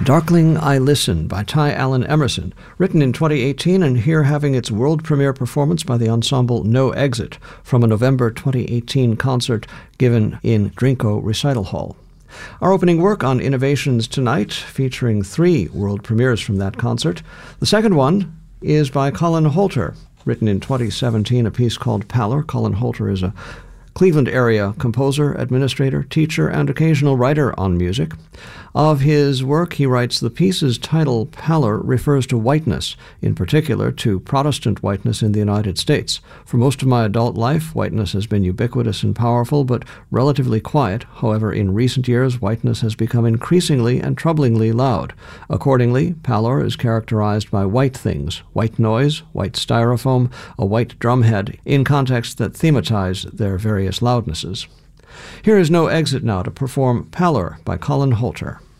Darkling I Listen by Ty Allen Emerson, written in 2018 and here having its world premiere performance by the ensemble No Exit from a November 2018 concert given in Drinko Recital Hall. Our opening work on Innovations tonight, featuring 3 world premieres from that concert. The second one is by Colin Holter, written in 2017, a piece called Pallor. Colin Holter is a Cleveland area composer, administrator, teacher, and occasional writer on music. Of his work, he writes, the piece's title, Pallor, refers to whiteness, in particular to Protestant whiteness in the United States. For most of my adult life, whiteness has been ubiquitous and powerful, but relatively quiet. However, in recent years, whiteness has become increasingly and troublingly loud. Accordingly, Pallor is characterized by white things, white noise, white styrofoam, a white drumhead, in contexts that thematize their various loudnesses. Here is No Exit now to perform Pallor by Colin Holter.